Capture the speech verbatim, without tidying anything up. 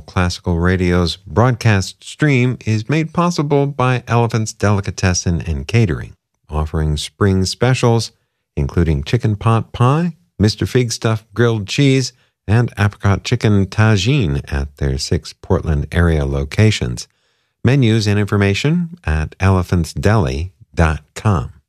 Classical Radio's broadcast stream is made possible by Elephant's Delicatessen and Catering, offering spring specials, including chicken pot pie, Mister Fig Stuff grilled cheese, and apricot chicken tagine at their six Portland area locations. Menus and information at elephantsdeli dot com.